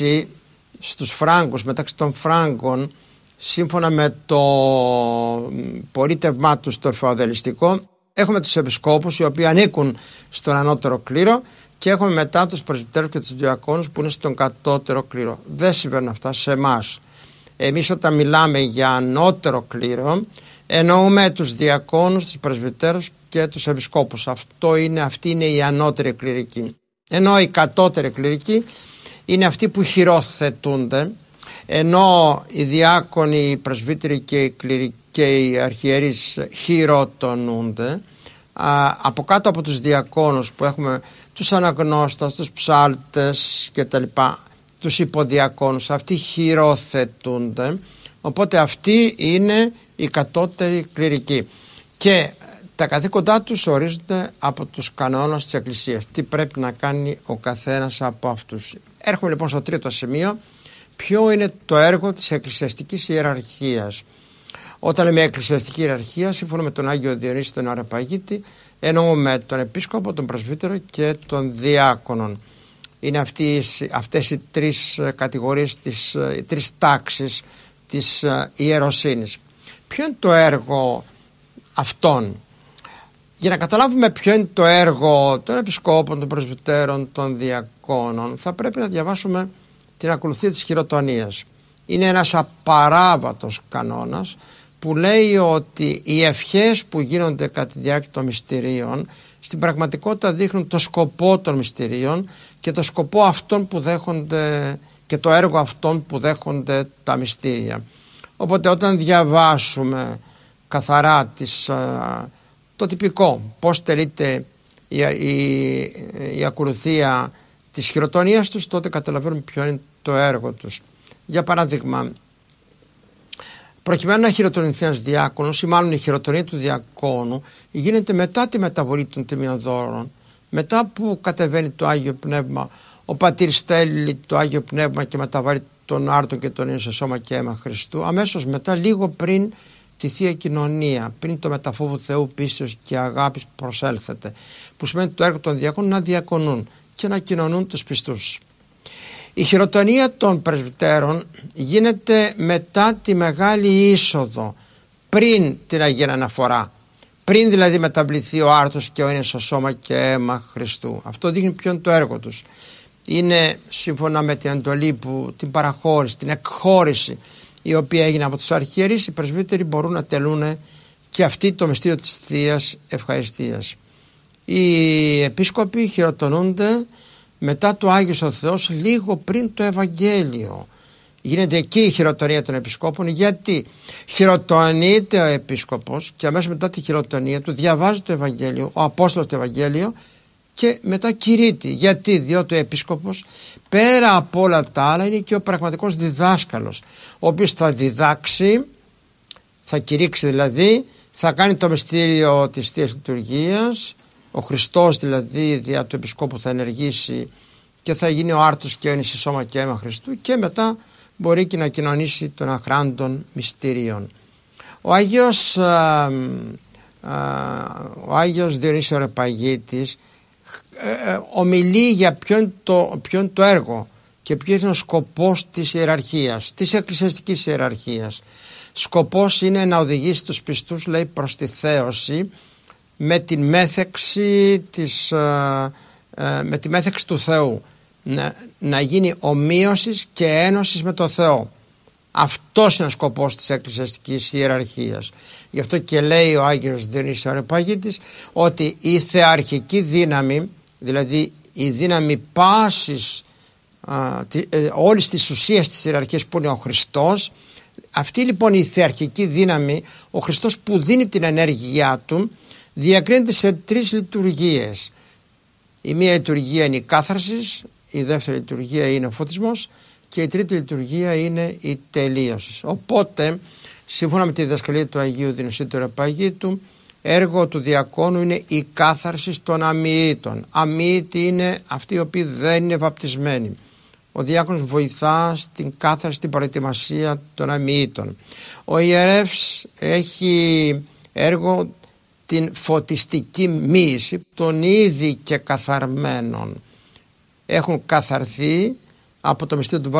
στους Φράγκους, μεταξύ των Φράγκων, σύμφωνα με το πολίτευμά τους το φεουδαλιστικό, έχουμε τους επισκόπους οι οποίοι ανήκουν στον ανώτερο κλήρο και έχουμε μετά τους πρεσβυτέρους και τους διακόνους που είναι στον κατώτερο κλήρο. Δεν συμβαίνουν αυτά σε εμάς. Εμείς όταν μιλάμε για ανώτερο κλήρο εννοούμε τους διακόνους, τους πρεσβυτέρους και τους επισκόπους. Αυτή είναι η ανώτερη κληρική. Ενώ οι κατώτεροι κληρικοί είναι αυτοί που χειροθετούνται, ενώ οι διάκονοι, οι πρεσβύτεροι και οι αρχιερείς χειροτονούνται. Από κάτω από τους διακόνους που έχουμε τους αναγνώστες, τους ψάλτες και τα λοιπά, τους υποδιακόνους, αυτοί χειροθετούνται, οπότε αυτοί είναι οι κατώτεροι κληρικοί και τα καθήκοντά τους ορίζονται από τους κανόνες της Εκκλησίας, τι πρέπει να κάνει ο καθένας από αυτούς. Έρχομαι λοιπόν στο τρίτο σημείο. Ποιο είναι το έργο της εκκλησιαστικής ιεραρχίας? Όταν λέμε εκκλησιαστική ιεραρχία, σύμφωνα με τον Άγιο Διονύσιο τον Αρεπαγίτη, εννοούμε τον επίσκοπο, τον πρεσβύτερο και τον διάκονον. Είναι αυτές οι τρεις κατηγορίες, οι τρεις τάξεις της ιεροσύνης. Ποιο είναι το έργο αυτών? Για να καταλάβουμε ποιο είναι το έργο των επισκόπων, των πρεσβυτέρων, των διακόνων, θα πρέπει να διαβάσουμε την ακολουθία της χειροτονίας. Είναι ένας απαράβατος κανόνας που λέει ότι οι ευχές που γίνονται κατά τη διάρκεια των μυστηρίων στην πραγματικότητα δείχνουν το σκοπό των μυστηρίων και το σκοπό αυτών που δέχονται και το έργο αυτών που δέχονται τα μυστήρια. Οπότε όταν διαβάσουμε καθαρά το τυπικό, πώς τελείται η ακολουθία της χειροτονίας τους, τότε καταλαβαίνουμε ποιο είναι το έργο τους. Για παράδειγμα, προκειμένου να χειροτονηθεί ένας διάκονος, ή μάλλον η χειροτονία του διακόνου γίνεται μετά τη μεταβολή των τιμίων δώρων, μετά που κατεβαίνει το Άγιο Πνεύμα, ο πατήρ στέλνει το Άγιο Πνεύμα και μεταβάλλει τον άρτο και τον ίνο σε σώμα και αίμα Χριστού, αμέσως μετά, λίγο πριν τη Θεία Κοινωνία, πριν το μεταφόβου Θεού πίστεως και αγάπης προσέλθεται, που σημαίνει το έργο των διακόνων να διακονούν και να κοινωνούν τους πιστούς. Η χειροτονία των πρεσβυτέρων γίνεται μετά τη Μεγάλη Είσοδο, πριν την Αγία Αναφορά, πριν δηλαδή μεταβληθεί ο άρτος και ο ίνος στο σώμα και αίμα Χριστού. Αυτό δείχνει ποιο είναι το έργο τους. Είναι σύμφωνα με την εντολή την παραχώρηση, την εκχώρηση η οποία έγινε από τους αρχιερείς, οι πρεσβύτεροι μπορούν να τελούν και αυτοί το μυστήριο της Θείας Ευχαριστίας. Οι επίσκοποι χειροτονούνται μετά το Άγιος ο Θεός, λίγο πριν το Ευαγγέλιο. Γίνεται εκεί η χειροτονία των επισκόπων, γιατί χειροτονείται ο επίσκοπος και αμέσως μετά τη χειροτονία του διαβάζει το Ευαγγέλιο, ο Απόστολος το Ευαγγέλιο, και μετά κηρύττει. Γιατί? Διότι ο επίσκοπος πέρα από όλα τα άλλα είναι και ο πραγματικός διδάσκαλος, ο οποίος θα διδάξει, θα κηρύξει δηλαδή, θα κάνει το μυστήριο της Θείας Λειτουργίας. Ο Χριστός δηλαδή δια του επισκόπου θα ενεργήσει και θα γίνει ο άρτος και ο ίνος σε σώμα και αίμα Χριστού, και μετά μπορεί και να κοινωνήσει των αχράντων μυστήριων. Ο Άγιος Διονύσιος Αρεπαγίτης ομιλεί για ποιο είναι το έργο και ποιο είναι ο σκοπός της ιεραρχίας, της εκκλησιαστικής ιεραρχίας. Σκοπός είναι να οδηγήσει τους πιστούς, λέει, προς τη θέωση με τη μέθεξη του Θεού, να γίνει ομοίωσης και ένωσης με το Θεό. Αυτός είναι ο σκοπός της εκκλησιαστικής ιεραρχίας. Γι' αυτό και λέει ο Άγιος Διονύσιος Αρεπαγίτης ότι η θεαρχική δύναμη, δηλαδή η δύναμη πάσης όλης της ουσίας της ιεραρχίας που είναι ο Χριστός, αυτή λοιπόν η θεαρχική δύναμη, ο Χριστός που δίνει την ενέργειά του, διακρίνεται σε τρεις λειτουργίες. Η μία λειτουργία είναι η κάθαρση, η δεύτερη λειτουργία είναι ο φωτισμός και η τρίτη λειτουργία είναι η τελείωση. Οπότε, σύμφωνα με τη διδασκαλία του Αγίου Διονυσίου του Αρεπαγίτου, έργο του διακόνου είναι η κάθαρση των αμοιήτων. Αμοιήτοι είναι αυτοί οι οποίοι δεν είναι βαπτισμένοι. Ο διάκονος βοηθά στην κάθαρση, στην προετοιμασία των αμοιήτων. Ο ιερεύς έχει έργο την φωτιστική μοίηση των ήδη και καθαρμένων. Έχουν καθαρθεί από το μυστήριο του